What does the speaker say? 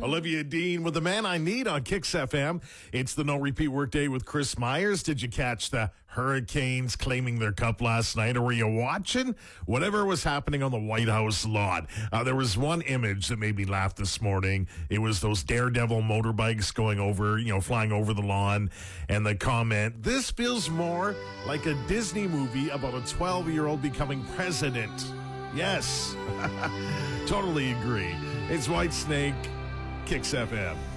Olivia Dean with The Man I Need on Kicks FM. It's the No Repeat Workday with Chris Myers. Did you catch the Hurricanes claiming their cup last night, or were you watching whatever was happening on the White House lawn? There was one image that made me laugh this morning. It was those Daredevil motorbikes going over, flying over the lawn, and the comment, "This feels more like a Disney movie about a 12-year-old becoming president." Yes, totally agree. It's Whitesnake, Kicks FM.